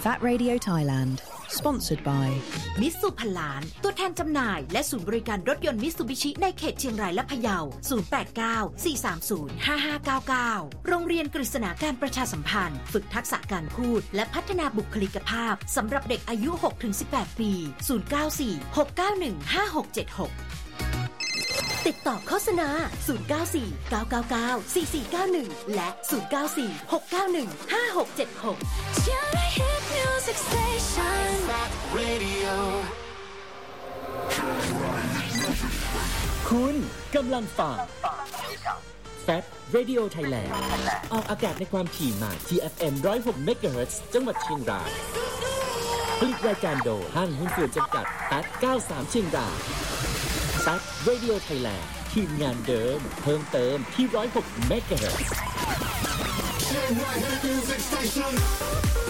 Fat Radio Thailand Sponsored by มิตซูพันล้านตัวแทนจำหน่ายและศูนย์บริการรถยนต์มิตซูบิชิในเขตเชียงรายและพะเยา0894305599โรงเรียนกฤษณาการประชาสัมพันธ์ฝึกทักษะการพูดและพัฒนาบุคลิกภาพสำหรับเด็กอายุ 6-18 ปี0946915676ติดต่อโฆษณา0949994491และ0946915676 คุณกำลังฟัง Fat Radio Thailand ออกอากาศในความถี่ใหม่ TFM 106 MHz จังหวัดเชียงรายผลิตรายการโดยห้างหุ้นส่วนจำกัด Fat 93 เชียงราย Fat Radio Thailand ทีมงานเดิมเพิ่มเติมที่106 MHz